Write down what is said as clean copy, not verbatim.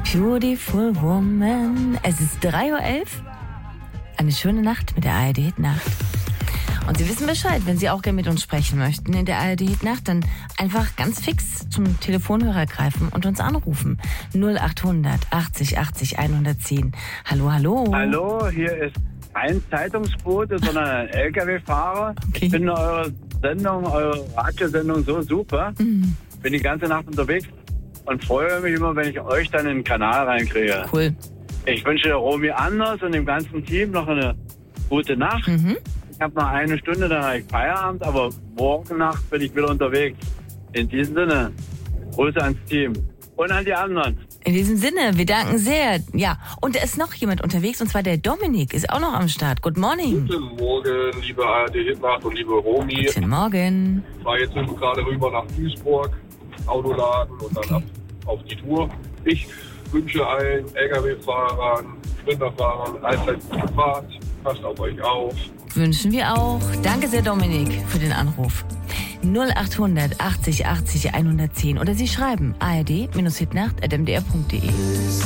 Beautiful Woman. Es ist 3:11 Uhr. Eine schöne Nacht mit der ARD-Hit-Nacht. Und Sie wissen Bescheid, wenn Sie auch gerne mit uns sprechen möchten in der ARD-Hit-Nacht, dann einfach ganz fix zum Telefonhörer greifen und uns anrufen. 0800 80 80 110. Hallo, hallo. Hallo, hier ist kein Zeitungsbote, sondern ein LKW-Fahrer. Okay. Ich finde eure Radiosendung so super. Bin die ganze Nacht unterwegs und freue mich immer, wenn ich euch dann in den Kanal reinkriege. Cool. Ich wünsche Romy Anders und dem ganzen Team noch eine gute Nacht. Ich habe noch eine Stunde, dann habe ich Feierabend, aber morgen Nacht bin ich wieder unterwegs. In diesem Sinne, Grüße ans Team und an die anderen. In diesem Sinne, wir danken sehr. Ja, und da ist noch jemand unterwegs, und zwar der Dominik ist auch noch am Start. Good morning. Guten Morgen, liebe ARD-Hitnacht und liebe Romy. Guten Morgen. Ich fahre jetzt gerade rüber nach Duisburg, Autoladen und dann ab auf die Tour. Ich wünsche allen LKW-Fahrern, Sprinterfahrern allzeit gute Fahrt. Passt auf euch auf. Wünschen wir auch. Danke sehr, Dominik, für den Anruf. 0800 80 80 110 oder Sie schreiben ard-hitnacht@mdr.de.